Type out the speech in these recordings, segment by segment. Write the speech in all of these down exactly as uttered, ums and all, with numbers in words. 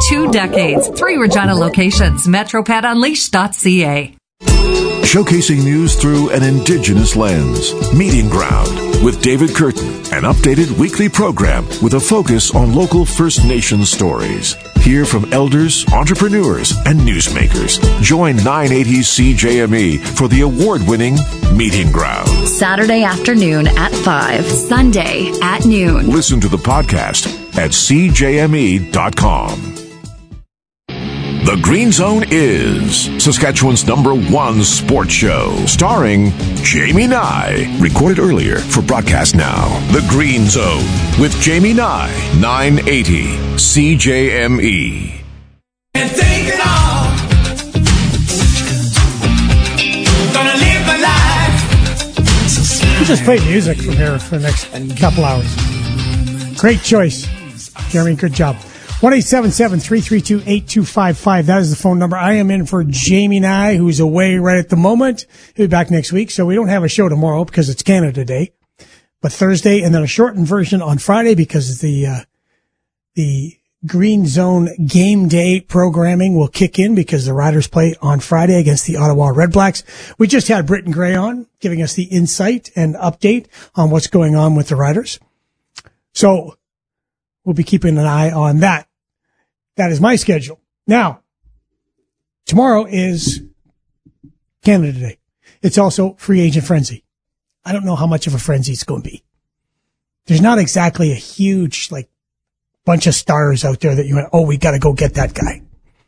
two decades, three Regina locations, metro pet unleashed dot c a. Showcasing news through an Indigenous lens. Meeting Ground with David Curtin, an updated weekly program with a focus on local First Nations stories. Hear from elders, entrepreneurs, and newsmakers. Join nine eighty C J M E for the award-winning Meeting Ground. Saturday afternoon at five, Sunday at noon. Listen to the podcast at c j m e dot com. The Green Zone is Saskatchewan's number one sports show, starring Jamie Nye. Recorded earlier for broadcast now. The Green Zone with Jamie Nye, nine eighty C J M E. And take it all. Gonna live my life. We just play music from here for the next couple hours. Great choice, Jeremy. Good job. one eight seven seven, three three two, eight two five five. That is the phone number. I am in for Jamie Nye, who's away right at the moment. He'll be back next week. So we don't have a show tomorrow because it's Canada Day, but Thursday, and then a shortened version on Friday because the, uh, the Green Zone game day programming will kick in because the Riders play on Friday against the Ottawa Red Blacks. We just had Britton Gray on giving us the insight and update on what's going on with the Riders. So we'll be keeping an eye on that. That is my schedule. Now, tomorrow is Canada Day. It's also free agent frenzy. I don't know how much of a frenzy it's going to be. There's not exactly a huge, like, bunch of stars out there that you went, oh, we got to go get that guy.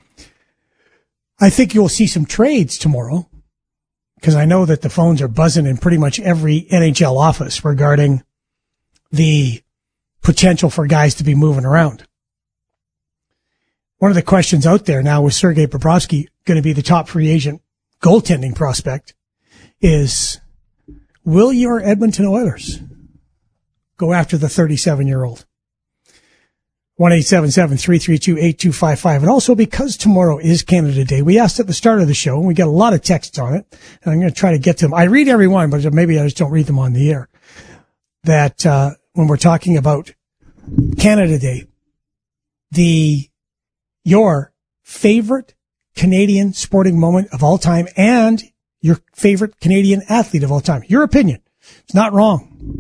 I think you'll see some trades tomorrow because I know that the phones are buzzing in pretty much every N H L office regarding the potential for guys to be moving around. One of the questions out there now with Sergei Bobrovsky going to be the top free agent goaltending prospect is, will your Edmonton Oilers go after the thirty-seven-year-old? one eight seven seven, three three two, eight two five five. And also because tomorrow is Canada Day, we asked at the start of the show, and we got a lot of texts on it, and I'm going to try to get to them. I read every one, but maybe I just don't read them on the air, that uh when we're talking about Canada Day, the your favorite Canadian sporting moment of all time and your favorite Canadian athlete of all time. Your opinion. It's not wrong.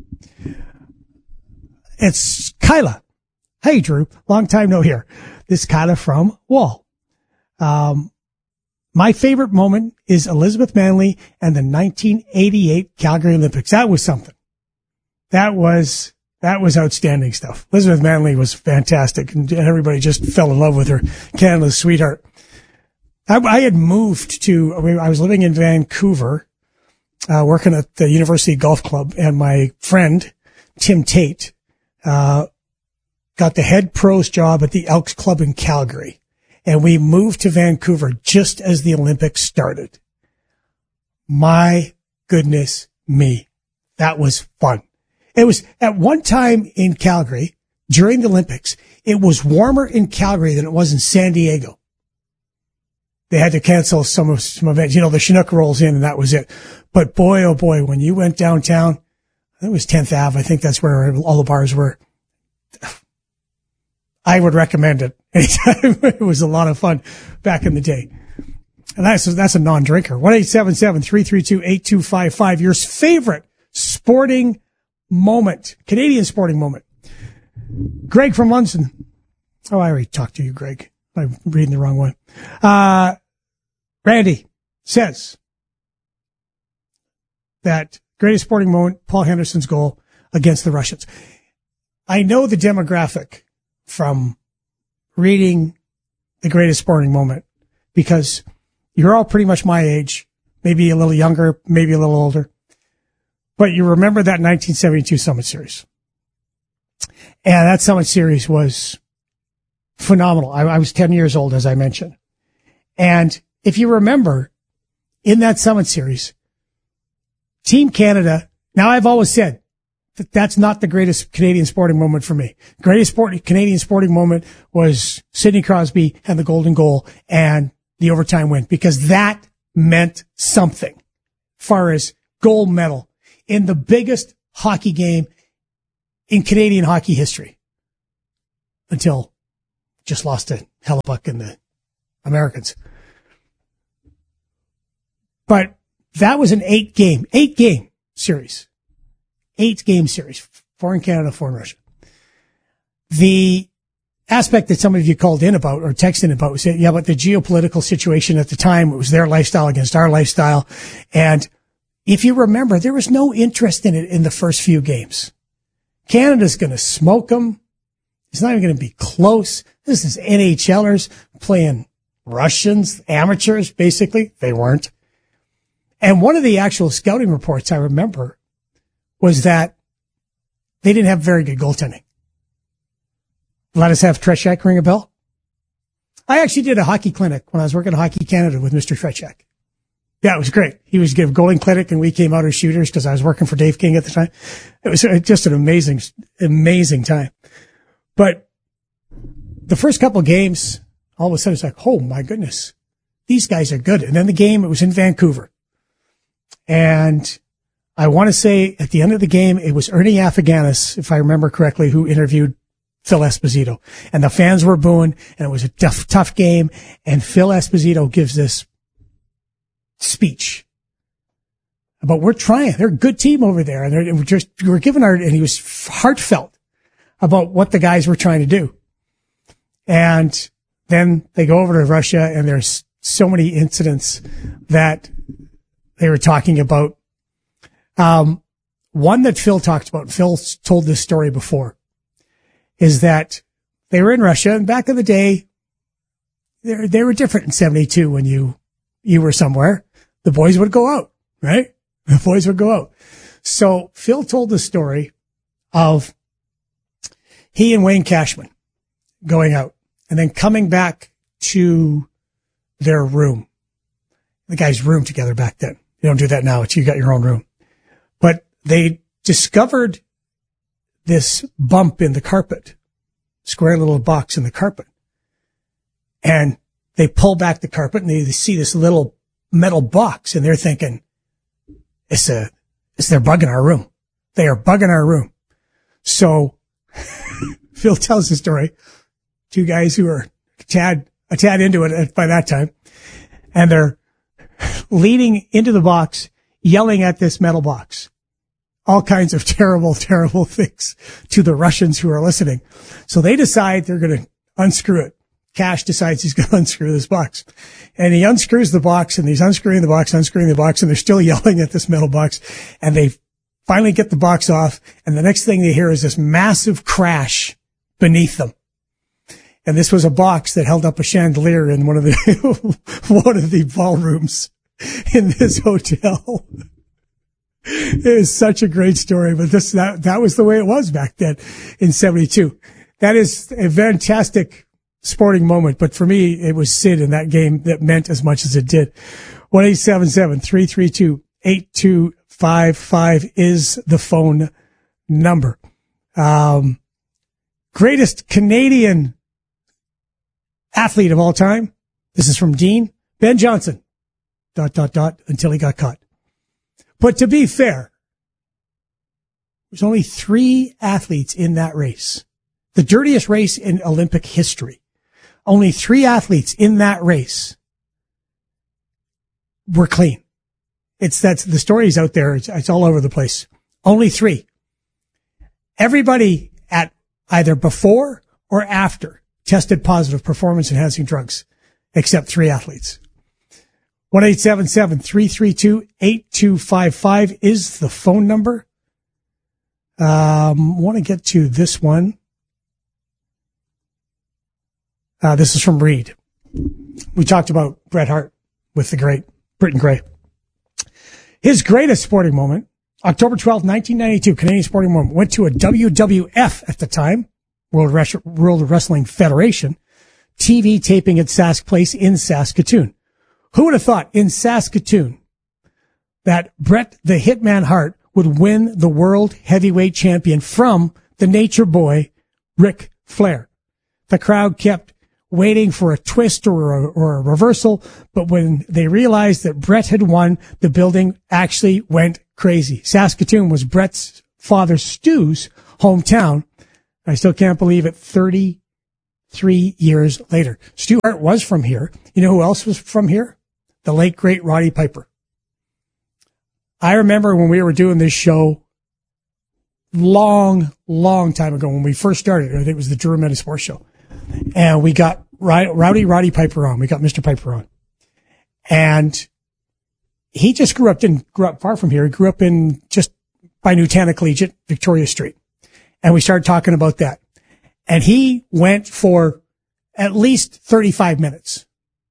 It's Kyla. Hey, Drew. Long time no hear. This is Kyla from Wall. Um, my favorite moment is Elizabeth Manley and the nineteen eighty-eight Calgary Olympics. That was something. That was... That was outstanding stuff. Elizabeth Manley was fantastic, and everybody just fell in love with her. Canada's sweetheart. I, I had moved to, I was living in Vancouver, uh, working at the University Golf Club, and my friend, Tim Tate, uh, got the head pros job at the Elks Club in Calgary. And we moved to Vancouver just as the Olympics started. My goodness me. That was fun. It was at one time in Calgary during the Olympics. It was warmer in Calgary than it was in San Diego. They had to cancel some of some events. You know, the Chinook rolls in and that was it. But boy, oh boy, when you went downtown, it was tenth Avenue. I think that's where all the bars were. I would recommend it anytime. It was a lot of fun back in the day. And that's, that's a non-drinker. one eight seven seven, three three two, eight two five five. Your favorite sporting moment, Canadian sporting moment. Greg from London. Oh, I already talked to you, Greg. I'm reading the wrong one. Uh, Randy says that greatest sporting moment, Paul Henderson's goal against the Russians. I know the demographic from reading the greatest sporting moment because you're all pretty much my age, maybe a little younger, maybe a little older. But you remember that nineteen seventy-two Summit Series. And that Summit Series was phenomenal. I, I was ten years old, as I mentioned. And if you remember, in that Summit Series, Team Canada, now I've always said that that's not the greatest Canadian sporting moment for me. Greatest sport, Canadian sporting moment was Sidney Crosby and the golden goal and the overtime win, because that meant something far as gold medal in the biggest hockey game in Canadian hockey history until just lost to Hellebuck and the Americans. But that was an eight game, eight game series. Eight game series. Four in Canada, four in Russia. The aspect that some of you called in about or texted in about was, yeah, but the geopolitical situation at the time, it was their lifestyle against our lifestyle. And if you remember, there was no interest in it in the first few games. Canada's going to smoke them. It's not even going to be close. This is NHLers playing Russians, amateurs, basically. They weren't. And one of the actual scouting reports I remember was that they didn't have very good goaltending. Let us have Treshek ring a bell. I actually did a hockey clinic when I was working at Hockey Canada with Mister Treshek. Yeah, it was great. He was giving goaling clinic and we came out as shooters because I was working for Dave King at the time. It was just an amazing, amazing time. But the first couple of games, all of a sudden it's like, oh my goodness, these guys are good. And then the game, it was in Vancouver. And I want to say at the end of the game, it was Ernie Afaganis, if I remember correctly, who interviewed Phil Esposito. And the fans were booing, and it was a tough, tough game. And Phil Esposito gives this speech about, we're trying. They're a good team over there. And they're, we're just, we're giving our, and he was heartfelt about what the guys were trying to do. And then they go over to Russia, and there's so many incidents that they were talking about. Um, one that Phil talked about, Phil told this story before, is that they were in Russia, and back in the day, they they were different in seventy-two when you, you were somewhere. The boys would go out, right? The boys would go out. So Phil told the story of he and Wayne Cashman going out and then coming back to their room. The guys roomed together back then. You don't do that now. It's, you got your own room. But they discovered this bump in the carpet, square little box in the carpet. And they pull back the carpet and they, they see this little metal box, and they're thinking, it's a, it's, they're bugging our room. They are bugging our room. So Phil tells the story. Two guys who are a tad, a tad into it by that time. And they're leaning into the box, yelling at this metal box. All kinds of terrible, terrible things to the Russians who are listening. So they decide they're going to unscrew it. Cash decides he's going to unscrew this box. And he unscrews the box, and he's unscrewing the box, unscrewing the box, and they're still yelling at this metal box. And they finally get the box off, and the next thing they hear is this massive crash beneath them. And this was a box that held up a chandelier in one of the one of the ballrooms in this hotel. It is such a great story, but this that that was the way it was back then in seventy-two. That is a fantastic sporting moment, but for me, it was Sid in that game that meant as much as it did. one eight seven seven, three three two, eight two five five is the phone number. Um, greatest Canadian athlete of all time. This is from Dean. Ben Johnson. Dot, dot, dot, until he got caught. But to be fair, there's only three athletes in that race. The dirtiest race in Olympic history. Only three athletes in that race were clean. It's, that's, the story's out there. It's, it's all over the place. Only three. Everybody at either before or after tested positive performance enhancing drugs, except three athletes. one eight seven seven, three three two, eight two five five is the phone number. Um, want to get to this one. Uh, this is from Reed. We talked about Bret Hart with the great Britton Gray. His greatest sporting moment, October twelfth, nineteen ninety-two, Canadian sporting moment, went to a W W F at the time, World, Res- World Wrestling Federation, T V taping at Sask Place in Saskatoon. Who would have thought in Saskatoon that Bret the Hitman Hart would win the world heavyweight champion from the nature boy, Ric Flair? The crowd kept waiting for a twist or a, or a reversal, but when they realized that Bret had won, the building actually went crazy. Saskatoon was Bret's father Stu's hometown. I still can't believe it. thirty, three years later. Stu Hart was from here. You know who else was from here? The late, great Roddy Piper. I remember when we were doing this show long, long time ago when we first started. I think it was the Drew Meta Sports Show. And we got Rowdy Roddy Piper on. We got Mister Piper on. And he just grew up, didn't grew up far from here. He grew up in just by Newtana Collegiate, Victoria Street. And we started talking about that. And he went for at least thirty-five minutes.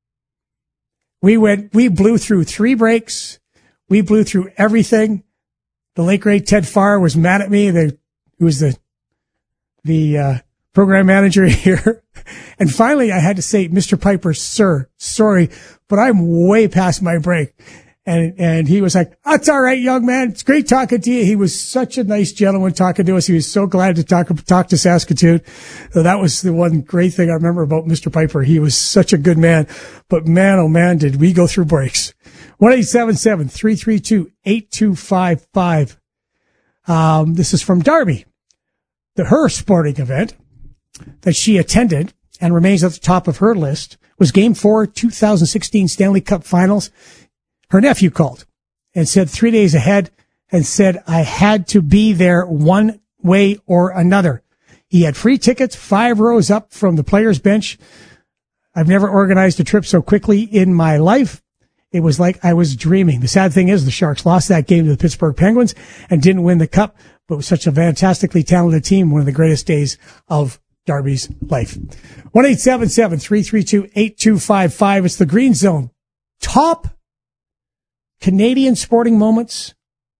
We went, we blew through three breaks. We blew through everything. The late great Ted Farr was mad at me. The, who was the, the, uh, program manager here. And finally I had to say, Mister Piper, sir, sorry, but I'm way past my break. And, and he was like, that's all right, young man. It's great talking to you. He was such a nice gentleman talking to us. He was so glad to talk, talk to Saskatoon. So that was the one great thing I remember about Mister Piper. He was such a good man, but man, oh man, did we go through breaks. one eight seven seven, three three two, eight two five five. Um, this is from Darby. The, her sporting event that she attended and remains at the top of her list was Game four, two thousand sixteen Stanley Cup Finals. Her nephew called and said three days ahead and said, I had to be there one way or another. He had free tickets, five rows up from the players' bench. I've never organized a trip so quickly in my life. It was like I was dreaming. The sad thing is the Sharks lost that game to the Pittsburgh Penguins and didn't win the cup, but it was such a fantastically talented team. One of the greatest days of Darby's life. one eight seven seven, three three two, eight two five five. It's the Green Zone. Top Canadian sporting moments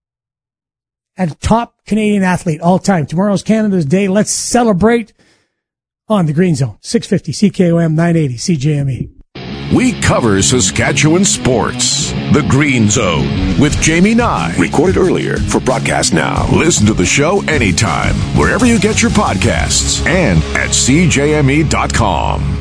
and top Canadian athlete all time. Tomorrow's Canada's Day. Let's celebrate on the Green Zone. six fifty C K O M, nine eighty C J M E. We cover Saskatchewan sports. The Green Zone with Jamie Nye. Recorded earlier for broadcast now. Listen to the show anytime, wherever you get your podcasts, and at C J M E dot com.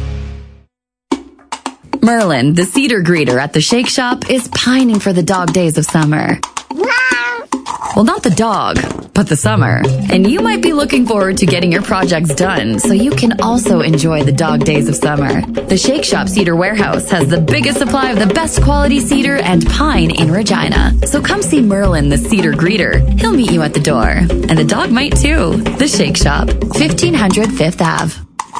Merlin, the cedar greeter at the Shake Shop, is pining for the dog days of summer. Well, not the dog, but the summer. And you might be looking forward to getting your projects done so you can also enjoy the dog days of summer. The Shake Shop Cedar Warehouse has the biggest supply of the best quality cedar and pine in Regina. So come see Merlin, the cedar greeter. He'll meet you at the door. And the dog might too. The Shake Shop, fifteen hundred Fifth Avenue.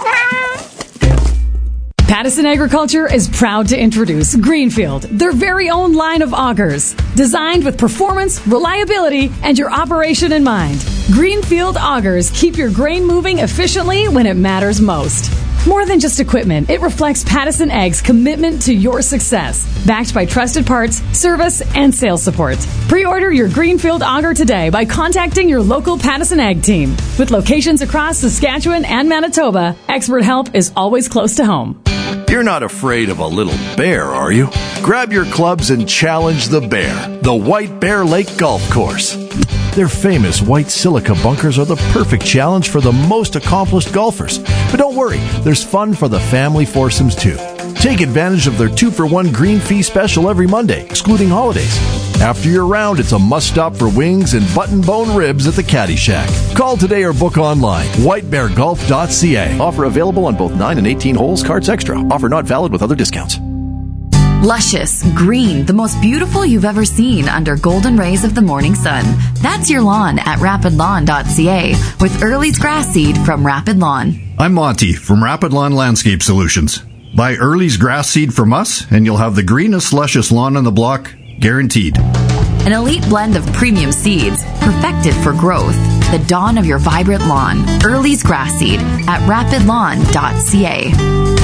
Pattison Agriculture is proud to introduce Greenfield, their very own line of augers, designed with performance, reliability, and your operation in mind. Greenfield augers keep your grain moving efficiently when it matters most. More than just equipment, it reflects Pattison Ag's commitment to your success, backed by trusted parts, service, and sales support. Pre-order your Greenfield auger today by contacting your local Pattison Ag team. With locations across Saskatchewan and Manitoba, expert help is always close to home. You're not afraid of a little bear, are you? Grab your clubs and challenge the bear, the White Bear Lake Golf Course. Their famous white silica bunkers are the perfect challenge for the most accomplished golfers. But don't worry, there's fun for the family foursomes too. Take advantage of their two for one green fee special every Monday, excluding holidays. After your round, it's a must-stop for wings and button-bone ribs at the Caddy Shack. Call today or book online. white bear golf dot c a. Offer available on both nine and eighteen holes, cards extra. Offer not valid with other discounts. Luscious, green, the most beautiful you've ever seen under golden rays of the morning sun. That's your lawn at rapid lawn dot c a with Early's grass seed from Rapid Lawn. I'm Monty from Rapid Lawn Landscape Solutions. Buy Early's grass seed from us and you'll have the greenest, luscious lawn on the block, guaranteed. An elite blend of premium seeds, perfected for growth. The dawn of your vibrant lawn. Early's grass seed at rapid lawn dot c a.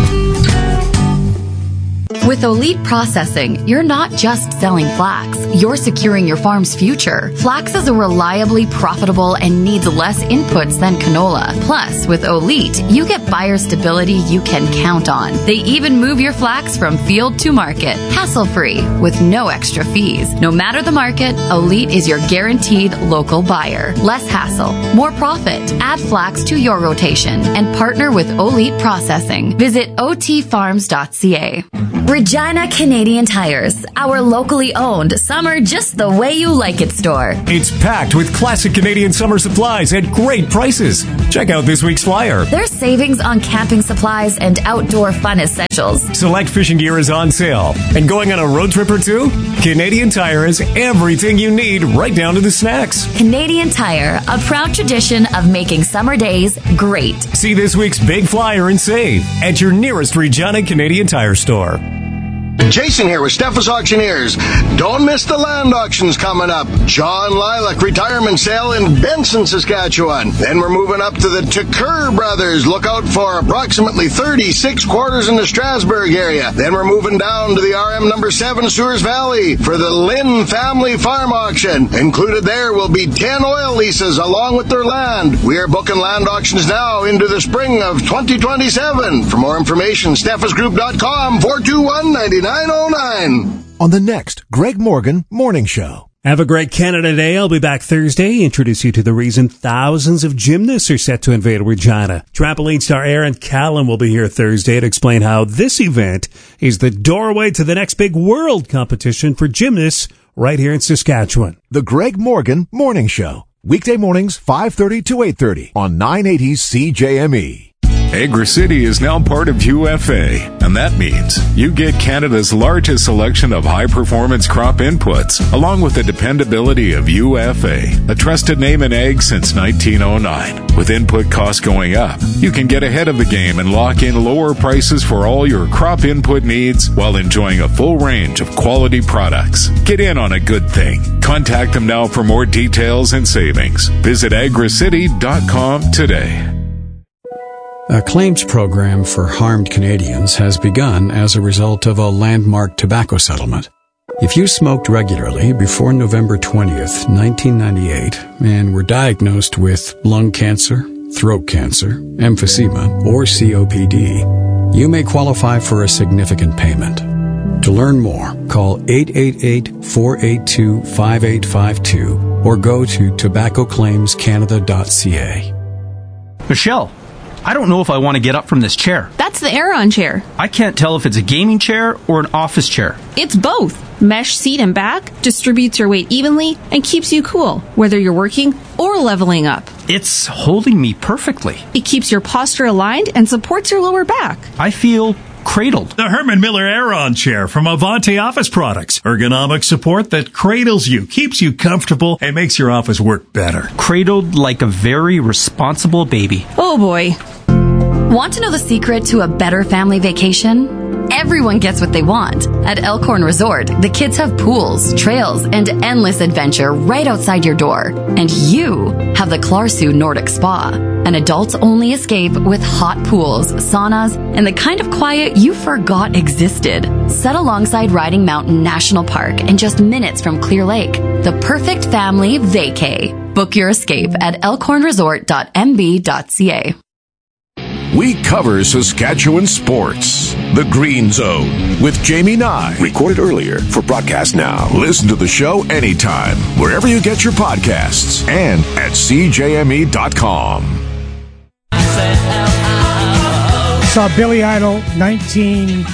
With Elite Processing, you're not just selling flax, you're securing your farm's future. Flax is a reliably profitable and needs less inputs than canola. Plus, with Elite, you get buyer stability you can count on. They even move your flax from field to market, hassle-free, with no extra fees. No matter the market, Elite is your guaranteed local buyer. Less hassle, more profit. Add flax to your rotation and partner with Elite Processing. Visit o t farms dot c a. Regina Canadian Tires, our locally owned summer just the way you like it store. It's packed with classic Canadian summer supplies at great prices. Check out this week's flyer. There's savings on camping supplies and outdoor fun essentials. Select fishing gear is on sale. And going on a road trip or two? Canadian Tire has everything you need, right down to the snacks. Canadian Tire, a proud tradition of making summer days great. See this week's big flyer and save at your nearest Regina Canadian Tire store. Jason here with Steffes Auctioneers. Don't miss the land auctions coming up. John Lilac retirement sale in Benson, Saskatchewan. Then we're moving up to the Tucker Brothers. Look out for approximately thirty-six quarters in the Strasbourg area. Then we're moving down to the R M number seven Sewers Valley for the Lynn Family Farm Auction. Included there will be ten oil leases along with their land. We are booking land auctions now into the spring of twenty twenty-seven. For more information, steffes group dot com, four two one, nine nine oh nine. On the next Greg Morgan Morning Show. Have a great Canada Day. I'll be back Thursday. Introduce you to the reason thousands of gymnasts are set to invade Regina. Trampoline star Aaron Callan will be here Thursday to explain how this event is the doorway to the next big world competition for gymnasts right here in Saskatchewan. The Greg Morgan Morning Show. Weekday mornings, five thirty to eight thirty on nine eighty C J M E. Agri-City is now part of U F A, and that means you get Canada's largest selection of high-performance crop inputs, along with the dependability of U F A, a trusted name in ag since nineteen oh nine. With input costs going up, you can get ahead of the game and lock in lower prices for all your crop input needs while enjoying a full range of quality products. Get in on a good thing. Contact them now for more details and savings. Visit agri city dot com today. A claims program for harmed Canadians has begun as a result of a landmark tobacco settlement. If you smoked regularly before November twentieth, nineteen ninety-eight, and were diagnosed with lung cancer, throat cancer, emphysema, or C O P D, you may qualify for a significant payment. To learn more, call eight eight eight, four eight two, five eight five two or go to tobacco claims canada dot c a. Michelle, I don't know if I want to get up from this chair. That's the Aeron chair. I can't tell if it's a gaming chair or an office chair. It's both. Mesh seat and back distributes your weight evenly and keeps you cool, whether you're working or leveling up. It's holding me perfectly. It keeps your posture aligned and supports your lower back. I feel cradled. The Herman Miller Aeron chair from Avante Office Products. Ergonomic support that cradles you, keeps you comfortable, and makes your office work better. Cradled like a very responsible baby. Oh boy. Want to know the secret to a better family vacation? Everyone gets what they want. At Elkhorn Resort, the kids have pools, trails, and endless adventure right outside your door. And you have the Clarsu Nordic Spa, an adults-only escape with hot pools, saunas, and the kind of quiet you forgot existed. Set alongside Riding Mountain National Park and just minutes from Clear Lake. The perfect family vacay. Book your escape at elkhorn resort dot m b dot c a. We cover Saskatchewan sports. The Green Zone with Jamie Nye. Recorded earlier for broadcast now. Listen to the show anytime, wherever you get your podcasts, and at c j m e dot com. Saw Billy Idol, nineteen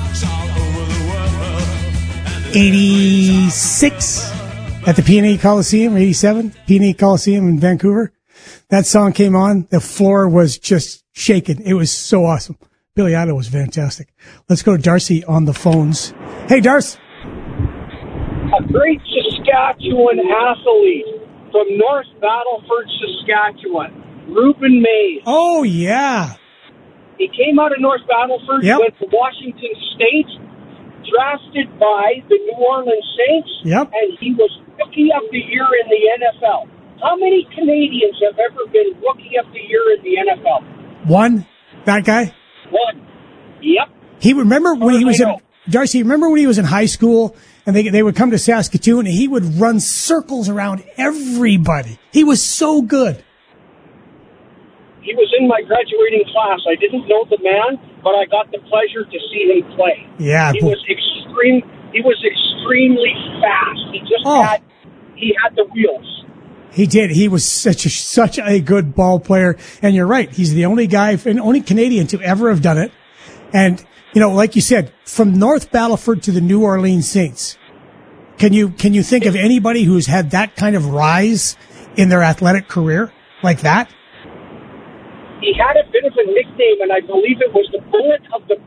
eighty-six at the P and E Coliseum, eighty-seven, P and E Coliseum in Vancouver. That song came on. The floor was just shaking. It was so awesome. Billy Idol was fantastic. Let's go to Darcy on the phones. Hey, Darcy. A great Saskatchewan athlete from North Battleford, Saskatchewan, Ruben Mays. Oh, yeah. He came out of North Battleford, yep. went to Washington State, drafted by the New Orleans Saints, yep. and he was Rookie of the Year in the N F L. How many Canadians have ever been Rookie of the Year in the N F L? One. That guy? One. Yep. He remember when he was in, Darcy, remember when he was in high school and they they would come to Saskatoon and he would run circles around everybody. He was so good. He was in my graduating class. I didn't know the man, but I got the pleasure to see him play. Yeah. He was extreme he was extremely fast. He just oh. had he had the wheels. He did. He was such a such a good ball player. And you're right. He's the only guy, and only Canadian to ever have done it. And you know, like you said, from North Battleford to the New Orleans Saints, can you can you think of anybody who's had that kind of rise in their athletic career like that? He had a bit of a nickname, and I believe it was the Bullet of the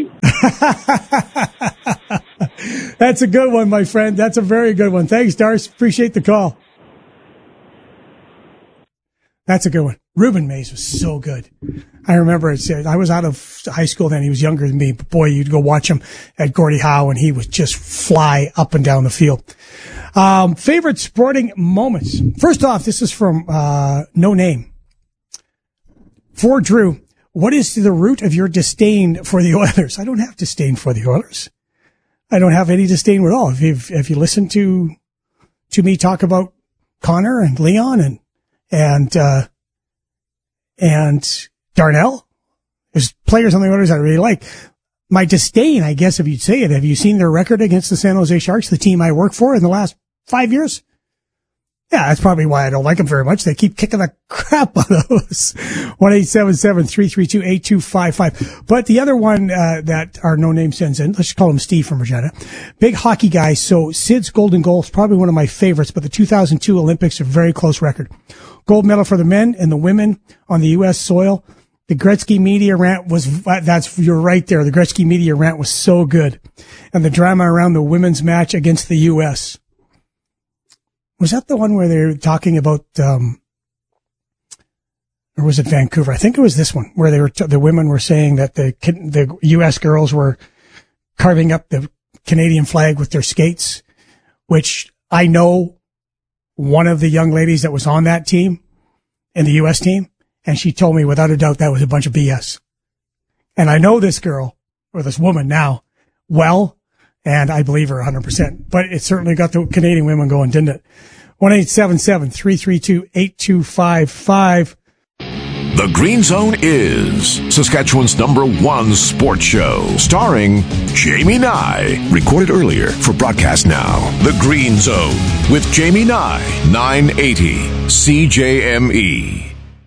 Bayou. That's a good one, my friend. That's a very good one. Thanks, Darce. Appreciate the call. That's a good one. Reuben Mays was so good. I remember it said, I was out of high school then. He was younger than me, but boy, you'd go watch him at Gordie Howe and he would just fly up and down the field. Um, favorite sporting moments. First off, this is from, uh, No Name. For Drew, what is the root of your disdain for the Oilers? I don't have disdain for the Oilers. I don't have any disdain at all. If you've, if you listen to, to me talk about Connor and Leon and, and, uh, and Darnell, there's players on the Oilers I really like. My disdain, I guess, if you'd say it, have you seen their record against the San Jose Sharks, the team I work for in the last five years? Yeah, that's probably why I don't like them very much. They keep kicking the crap out of us. one eight seven seven, three three two, eight two five five. But the other one uh, that our No Name sends in, let's just call him Steve from Regina. Big hockey guy. So Sid's golden goal is probably one of my favorites, but the two thousand two Olympics are a very close record. Gold medal for the men and the women on the U S soil. The Gretzky media rant was, that's, you're right there. The Gretzky media rant was so good. And the drama around the women's match against the U S Was that the one where they were talking about, um, or was it Vancouver? I think it was this one where they were, t- the women were saying that the, the U S girls were carving up the Canadian flag with their skates, which I know one of the young ladies that was on that team in the U S team. And she told me without a doubt that was a bunch of B S. And I know this girl or this woman now well, and I believe her one hundred percent. But it certainly got the Canadian women going, didn't it? one eight seven seven, three three two, eight two five five. The Green Zone is Saskatchewan's number one sports show, starring Jamie Nye. Recorded earlier for broadcast now. The Green Zone with Jamie Nye, nine eighty C J M E.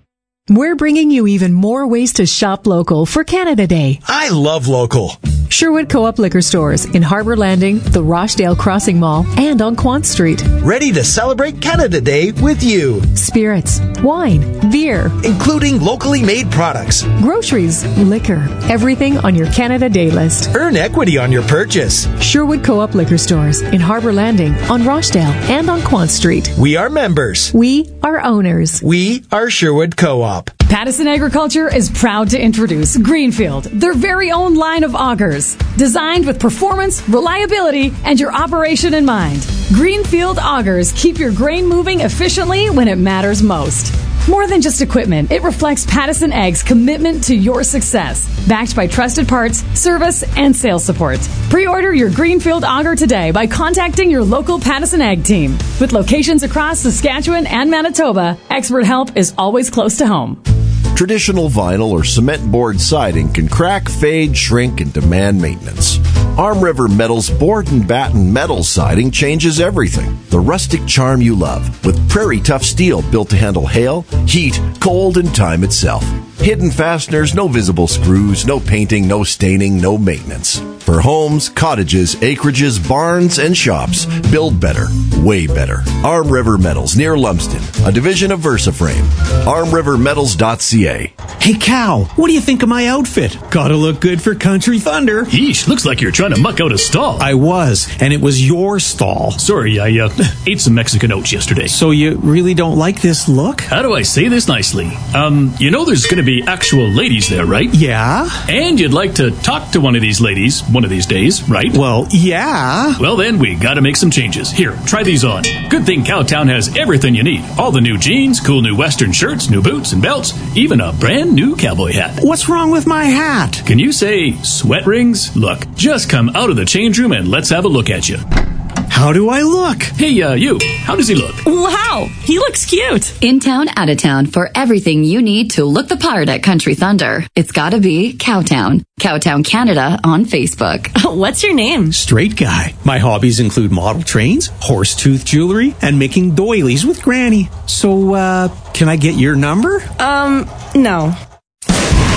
We're bringing you even more ways to shop local for Canada Day. I love local. Sherwood Co-op Liquor Stores in Harbour Landing, the Rochdale Crossing Mall, and on Quant Street. Ready to celebrate Canada Day with you. Spirits, wine, beer, including locally made products, groceries, liquor, everything on your Canada Day list. Earn equity on your purchase. Sherwood Co-op Liquor Stores in Harbour Landing, on Rochdale, and on Quant Street. We are members. We are owners. We are Sherwood Co-op. Pattison Agriculture is proud to introduce Greenfield, their very own line of augers, designed with performance, reliability, and your operation in mind. Greenfield augers keep your grain moving efficiently when it matters most. More than just equipment, it reflects Pattison Ag's commitment to your success, backed by trusted parts, service, and sales support. Pre-order your Greenfield auger today by contacting your local Pattison Ag team. With locations across Saskatchewan and Manitoba, expert help is always close to home. Traditional vinyl or cement board siding can crack, fade, shrink, and demand maintenance. Arm River Metal's board and batten metal siding changes everything. The rustic charm you love, with prairie tough steel built to handle hail, heat, cold, and time itself. Hidden fasteners, no visible screws, no painting, no staining, no maintenance. For homes, cottages, acreages, barns, and shops, build better, way better. Arm River Metals, near Lumsden, a division of VersaFrame. arm river metals dot c a. Hey, Cal, what do you think of my outfit? Gotta look good for Country Thunder. Yeesh, looks like you're trying to muck out a stall. I was, and it was your stall. Sorry, I uh, ate some Mexican oats yesterday. So you really don't like this look? How do I say this nicely? Um, you know there's going to be actual ladies there, right? Yeah. And you'd like to talk to one of these ladies one of these days, right? Well, yeah. Well, then we gotta make some changes. Here, try these on. Good thing Cowtown has everything you need. All the new jeans, cool new western shirts, new boots and belts, even a brand new cowboy hat. What's wrong with my hat? Can you say sweat rings? Look, just come out of the change room and let's have a look at you. How do I look? Hey, uh, you. How does he look? Wow, he looks cute. In town, out of town, for everything you need to look the part at Country Thunder. It's gotta be Cowtown. Cowtown Canada on Facebook. What's your name? Straight guy. My hobbies include model trains, horse tooth jewelry, and making doilies with Granny. So, uh, can I get your number? Um, no.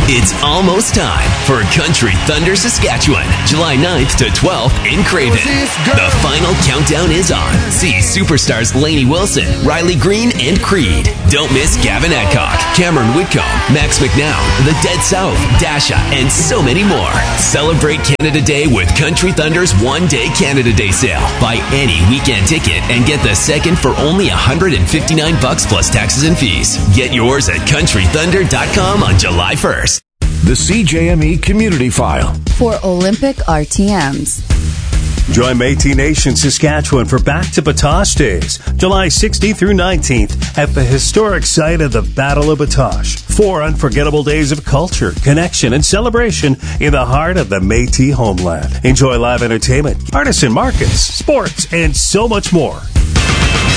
It's almost time for Country Thunder Saskatchewan, July ninth to twelfth in Craven. The final countdown is on. See superstars Lainey Wilson, Riley Green, and Creed. Don't miss Gavin Adcock, Cameron Whitcomb, Max McNown, The Dead South, Dasha, and so many more. Celebrate Canada Day with Country Thunder's one-day Canada Day sale. Buy any weekend ticket and get the second for only one hundred fifty-nine bucks plus taxes and fees. Get yours at country thunder dot com on July first. The C J M E Community File. For Olympic R T Ms. Join Métis Nation Saskatchewan for Back to Batoche Days, July sixteenth through nineteenth at the historic site of the Battle of Batoche. Four unforgettable days of culture, connection, and celebration in the heart of the Métis homeland. Enjoy live entertainment, artisan markets, sports, and so much more.